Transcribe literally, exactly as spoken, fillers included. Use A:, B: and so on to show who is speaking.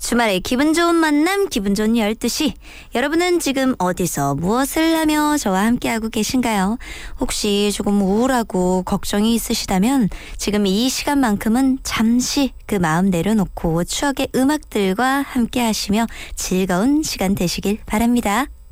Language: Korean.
A: 주말에 기분 좋은 만남, 기분 좋은 열두 시. 여러분은 지금 어디서 무엇을 하며 저와 함께하고 계신가요? 혹시 조금 우울하고 걱정이 있으시다면 지금 이 시간만큼은 잠시 그 마음 내려놓고 추억의 음악들과 함께하시며 즐거운 시간 되시길 바랍니다.